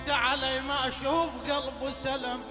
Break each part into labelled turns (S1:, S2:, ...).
S1: علي ما اشوف قلبه سلم.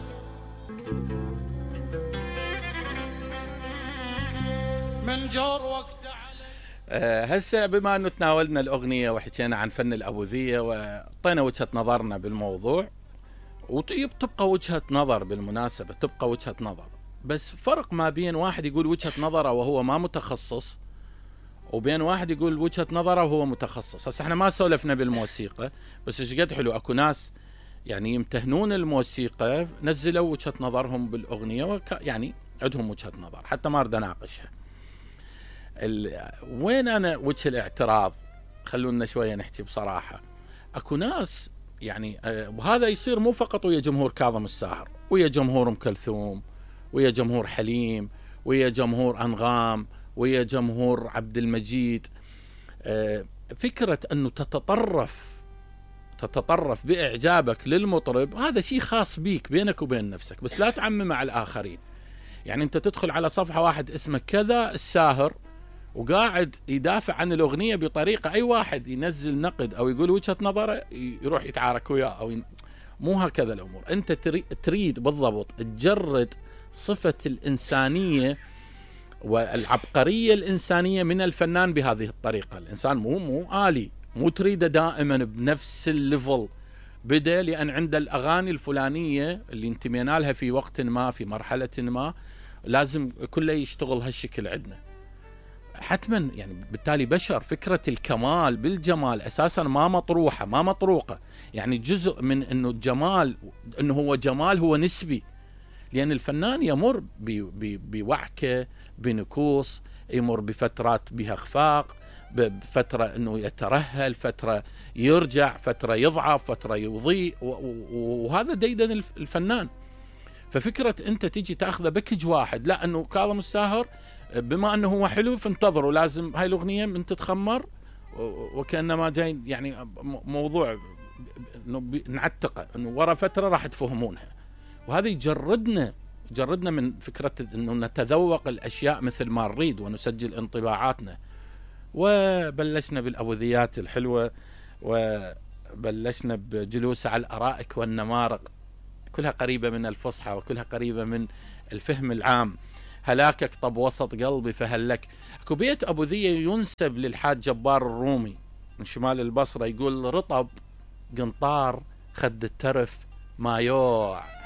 S1: من جور وقت
S2: هسه بما انه تناولنا الاغنيه وحكينا عن فن الابوذيه واعطينا وجهه نظرنا بالموضوع، وتبقى وجهه نظر بالمناسبه، تبقى وجهه نظر، بس فرق ما بين واحد يقول وجهه نظره وهو ما متخصص وبين واحد يقول وجهه نظره وهو متخصص. هسه احنا ما سولفنا بالموسيقى، بس ايش قد حلو اكو ناس يعني يمتهنون الموسيقى نزلوا وجهه نظرهم بالاغنيه يعني عندهم وجهه نظر، حتى ما اريد اناقشها. وين انا وجه الاعتراض؟ خلونا شويه نحكي بصراحه. اكو ناس يعني وهذا يصير مو فقط ويا جمهور كاظم الساهر، ويا جمهور ام كلثوم، ويا جمهور حليم، ويا جمهور انغام، ويا جمهور عبد المجيد. فكره انه تتطرف باعجابك للمطرب هذا شيء خاص بيك بينك وبين نفسك، بس لا تعمم على الاخرين. يعني انت تدخل على صفحه واحد اسمه كذا الساهر وقاعد يدافع عن الأغنية بطريقة أي واحد ينزل نقد أو يقول وجهة نظره يروح يتعارك وياه مو هكذا الأمور. أنت تريد بالضبط تجرد صفة الإنسانية والعبقرية الإنسانية من الفنان بهذه الطريقة. الإنسان مو آلي، مو تريده دائما بنفس الليفل، بدأ لأن عند الأغاني الفلانية اللي انتمينا لها في وقت ما في مرحلة ما لازم كله يشتغل هالشكل عندنا حتما. يعني بالتالي بشر فكرة الكمال بالجمال أساسا ما مطروقة. يعني جزء من أنه الجمال أنه هو جمال هو نسبي، لأن الفنان يمر بوعكة بنكوص، يمر بفترات بها اخفاق، بفترة أنه يترهل، فترة يرجع، فترة يضعف، فترة يضيء، وهذا ديدن الفنان. ففكرة أنت تيجي تأخذ بكج واحد، لا أنه كاظم الساهر بما أنه هو حلو فانتظروا لازم هاي الأغنية من تتخمر وكأنما جاي يعني موضوع أنه نعتقه أنه ورا فترة راح تفهمونها. وهذا يجردنا من فكرة أنه نتذوق الأشياء مثل ما نريد ونسجل انطباعاتنا. وبلشنا بالأبوذيات الحلوة، وبلشنا بجلوس على الأرائك والنمارق، كلها قريبة من الفصحى وكلها قريبة من الفهم العام. هلاكك طب وسط قلبي فهلك. اكو بيت أبوذية ينسب للحاج جبار الرومي من شمال البصرة، يقول رطب قنطار خد الترف ما يوع.